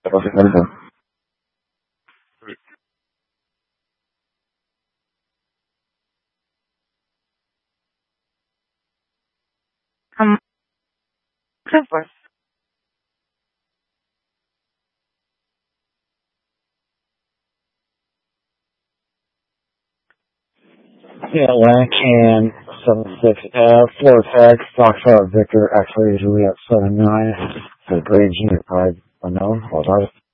Um, Clifford. Yeah, Lancan 76 Florida Tech, Foxtrot Victor, X-ray Juliet 79, the Grade Unit 5 unknown, all right.